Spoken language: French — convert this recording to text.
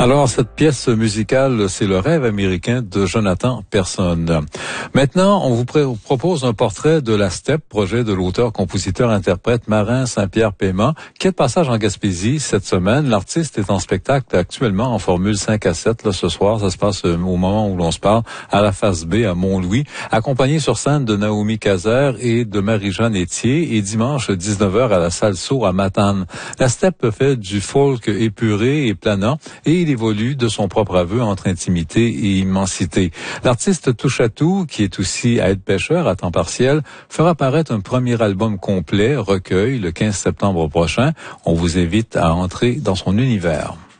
Alors, cette pièce musicale, c'est le rêve américain de Jonathan Persson. Maintenant, on vous propose un portrait de la steppe, projet de l'auteur-compositeur-interprète Marin Saint-Pierre-Paiement, qui est de passage en Gaspésie cette semaine. L'artiste est en spectacle actuellement en formule 5 à 7. Là, ce soir, ça se passe au moment où l'on se parle, à la face B, à Mont-Louis, accompagné sur scène de Naomi Cazer et de Marie-Jeanne Etier, et dimanche 19h à la salle Sceaux à Matane. La steppe fait du folk épuré et planant, et il évolue de son propre aveu entre intimité et immensité. L'artiste touche à tout, qui est aussi aide-pêcheur à temps partiel, fera paraître un premier album complet, recueil, le 15 septembre prochain. On vous invite à entrer dans son univers.